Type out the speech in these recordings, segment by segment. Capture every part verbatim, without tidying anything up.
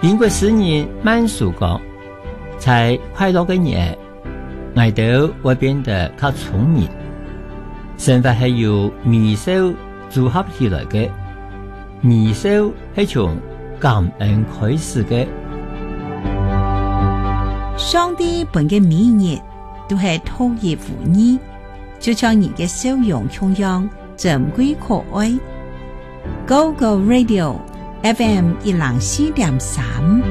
英國詩人曼殊講，在快樂嘅日，我哋會變得較聰明。生活係由微笑組合起來嘅，微笑係從感恩開始嘅。 上帝本嘅每日都係托葉護你，就像你嘅笑容同樣珍貴可愛。Go Go Radio F M 一零四點三，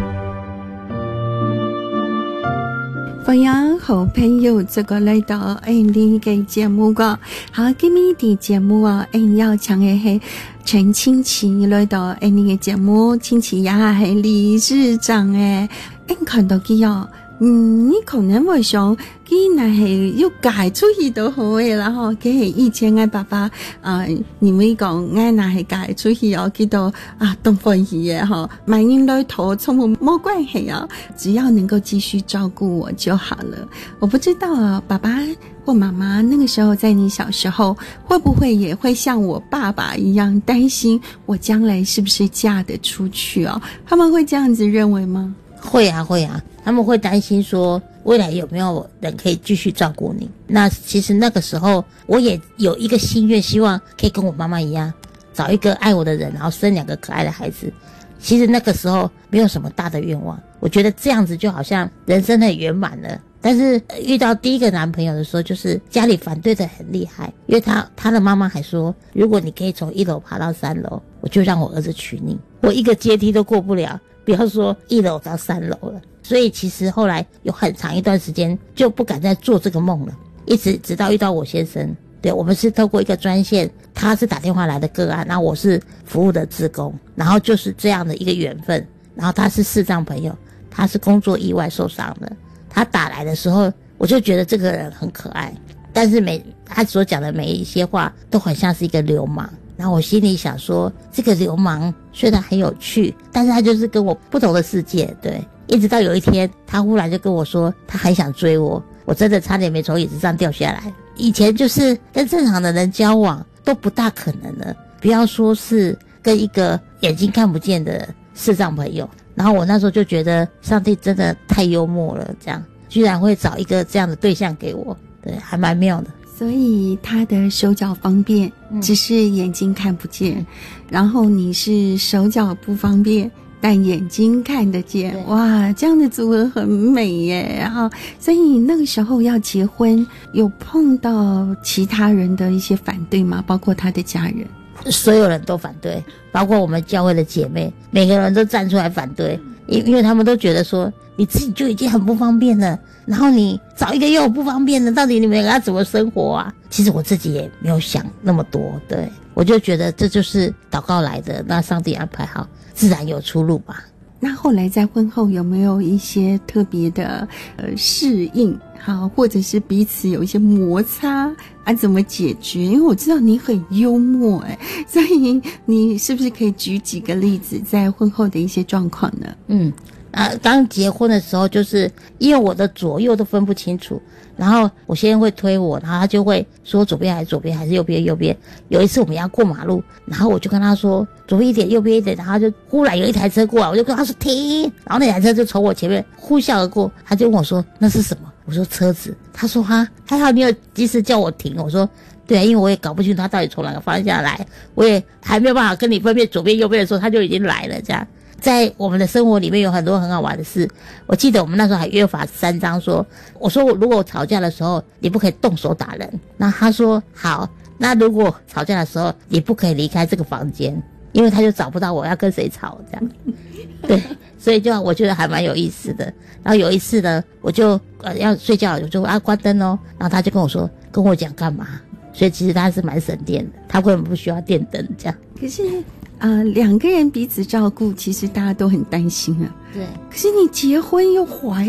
歡迎好朋友這個來到我哋嘅節目個，好，今日的節目啊，我要請嘅係陳清奇來到我哋嘅節目，清奇也係理事長誒，我看到佢哦。嗯，你可能會想，佢那係要解出去都好嘅啦吼，佢係以前我爸爸啊，你咪講我那係解出去哦，佢都啊東歡喜嘅吼，萬人來頭從我冇關係啊，只要能夠繼續照顧我就好了。我不知道啊，爸爸或媽媽那個時候在你小時候，會不會也會像我爸爸一樣擔心我將來是不是嫁得出去哦？他們會這樣子認為嗎？ 會啊會啊，他們會擔心說未來有沒有人可以繼續照顧你。那其實那個時候我也有一個心願，希望可以跟我媽媽一樣，找一個愛我的人，然後生兩個可愛的孩子。其實那個時候沒有什麼大的願望，我覺得這樣子就好像人生很圓滿了。但是遇到第一個男朋友的時候，就是家裡反對得很厲害，因為他他的媽媽還說，如果你可以從一樓爬到三樓，我就讓我兒子娶你。我一個階梯都過不了，不要說一樓到三樓了。所以其實後來有很長一段時間就不敢再做這個夢了，一直直到遇到我先生。對，我們是透過一個專線，他是打電話來的個案，然後我是服務的志工，然後就是這樣的一個緣分。然後他是視障朋友，他是工作意外受傷的，他打來的時候我就覺得這個人很可愛，但是每他所講的每一些話都很像是一個流氓。然後我心裡想說，這個流氓雖然很有趣，但是他就是跟我不同的世界。對，一直到有一天他忽然就跟我說他很想追我，我真的差點沒從椅子上掉下來。以前就是跟正常的人交往都不大可能了，不要說是跟一個眼睛看不見的視障朋友。然後我那時候就覺得上帝真的太幽默了，這樣居然會找一個這樣的對象給我，對，還蠻妙的。 所以他的手腳方便，只是眼睛看不見，嗯，然後你是手腳不方便，但眼睛看得見。哇，這樣的組合很美耶。然後所以那個時候要結婚，有碰到其他人的一些反對嗎？包括他的家人？ 所有人都反對，包括我們教會的姐妹，每個人都站出來反對，因因為他們都覺得說你自己就已經很不方便了，然後你找一個又不方便的，到底你們兩個要怎麼生活啊？其實我自己也沒有想那麼多，對，我就覺得這就是禱告來的，那上帝安排好，自然有出路吧。 那後來在婚後有沒有一些特別的呃適應，好，或者是彼此有一些摩擦啊，怎麼解決？因為我知道你很幽默誒，所以你是不是可以舉幾個例子在婚後的一些狀況呢？ 嗯啊，剛結婚的時候，就是因為我的左右都分不清楚，然後我先生會推我，然後他就會說左邊還是左邊，還是右邊右邊。有一次我們要過馬路，然後我就跟他說左邊一點，右邊一點，然後就忽然有一台車過來，我就跟他說停，然後那台車就從我前面呼嘯而過，他就問我說那是什麼？我說車子。他說哈，還好你有及時叫我停。我說對啊，因為我也搞不清楚他到底從哪個方向來，我也還沒有辦法跟你分辨左邊右邊的時候，他就已經來了這樣。在我們的生活裡面有很多很好玩的事，我記得我們那時候還約法三章說，我說我如果我吵架的時候你不可以動手打人，那他說好，那如果吵架的時候你不可以離開這個房間，因為他就找不到我要跟誰吵這樣。對，所以就我覺得還蠻有意思的。然後有一次呢，我就呃要睡覺，我就說啊關燈哦，然後他就跟我說跟我講幹嘛，所以其實他是蠻省電的，他根本不需要電燈這樣。 可是呃，兩個人彼此照顧，其實大家都很擔心啊。 對， 可是你結婚又懷